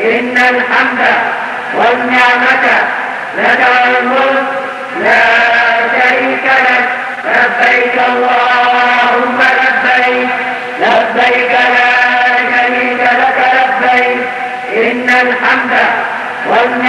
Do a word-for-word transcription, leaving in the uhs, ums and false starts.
إن الحمد والنعمة لك والملك لا شريك لك. لبيك اللهم لبيك لبيك لا شريك لك لبيك إن الحمد والنعمة